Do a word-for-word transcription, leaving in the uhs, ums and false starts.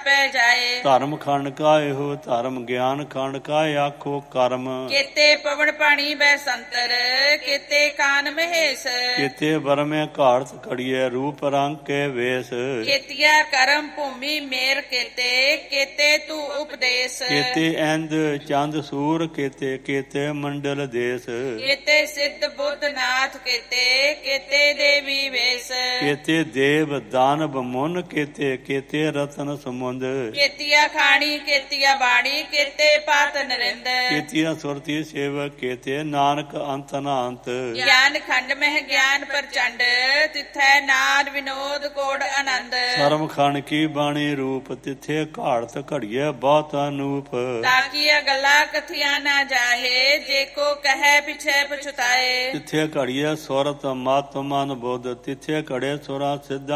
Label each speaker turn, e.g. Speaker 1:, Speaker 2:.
Speaker 1: ਜਾਪੈ ਜਾਏ।
Speaker 2: ਧਰਮ ਖੰਡ ਕਾ ਇਹੋ ਧਰਮ ਗਿਆਨ ਖੰਡ ਕਾ ਆਖੋ ਕਰਮ।
Speaker 1: ਕੇਤੇ ਪਵਨ ਪਾਣੀ ਬੈ ਸੰਤਰ ਕੇਤੇ ਕਾਨ ਮਹੇਸ਼।
Speaker 2: ਕੀਤੇ ਬਰਮੇ ਘਾੜਤ ਘੜੀਏ ਰੂਪ ਰੰਗ ਕੇ ਵੇਸ।
Speaker 1: ਕੇਤੀਆ ਕਰਮ ਭੂਮੀ ਮੇਰ ਕੇਤੇ ਕੇਤੇ ਤੂੰ ਉਪਦੇਸ਼।
Speaker 2: ਕੀਤੇ ਇੰਦ ਚੰਦ ਸੂਰ ਕੀਤੇ ਕੀਤੇ ਮੰਡਲ ਦੇਸ।
Speaker 1: ਕੇਤੇ ਸਿੱਧ ਬੁੱਧ ਨਾਥ ਕੇਤੇ ਕੇਤੇ ਦੇਵੀ ਵੇਸ।
Speaker 2: ਕੀਤੇ ਦੇਵ ਦਾਨਵ ਮੁਨ ਕੀਤੇ ਕੀਤੇ ਰਤਨ ਸਮੁੰਦ।
Speaker 1: ਕੇਤੀਆ ਖਾਣੀ ਕੇਤੀਆ ਬਾਣੀ ਕੇਤੇ ਪਾਤ ਨਰਿੰਦ।
Speaker 2: ਕੀਤੀਆਂ ਸੁਰਤੀ ਸੇਵਕ ਕੀਤੇ ਨਾਨਕ ਅੰਤ ਨਾ ਅੰਤ।
Speaker 1: ਗਿਆਨ ਖੰਡ ਮਹਿ ਗਿਆਨ ਪ੍ਰਚੰਡ ਤਿਥੈ ਨਾਦ ਵਿਨੋਦ ਕੋੜ ਆਨੰਦ।
Speaker 2: ਸਰਮ ਖੰਡ ਕੀ ਬਾਣੀ ਰੂਪ ਤਿੱਥੇ ਘਾੜਤ ਘੜੀਏ ਬਹੁਤ ਅਨੂਪ।
Speaker 1: ਤਾਕੀਆ ਗੱਲਾਂ ਕਥੀਆਂ ਨਾ ਜਾਹੇ ਜੇ ਕੋ ਕਹੈ ਪਿਛੈ ਪਛੁਤਾਏ।
Speaker 2: ਤਿੱਥੇ ਘੜੀਏ ਸੁਰਤ ਮਤ ਮਨ ਬੁੱਧ ਤਿੱਥੇ ਘੜੇ ਸੁਰਾ ਸਿੱਧ